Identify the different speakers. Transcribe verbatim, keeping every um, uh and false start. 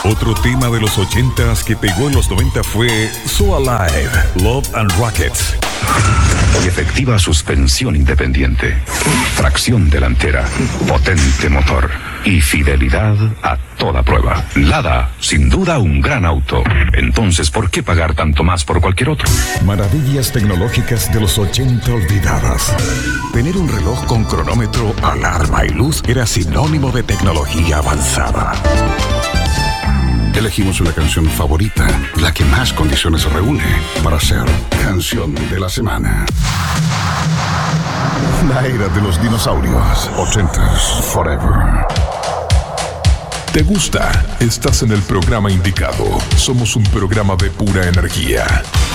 Speaker 1: Otro tema de los ochentas que pegó en los noventa fue So Alive, Love and Rockets.
Speaker 2: Y efectiva suspensión independiente, tracción delantera, potente motor y fidelidad a toda prueba. Lada, sin duda un gran auto. Entonces, ¿por qué pagar tanto más por cualquier otro?
Speaker 1: Maravillas tecnológicas de los ochenta olvidadas. Tener un reloj con cronómetro, alarma y luz era sinónimo de tecnología avanzada.
Speaker 3: Elegimos una canción favorita, la que más condiciones reúne para ser canción de la semana. La era de los dinosaurios. ochentas Forever.
Speaker 4: ¿Te gusta? Estás en el programa indicado. Somos un programa de pura energía.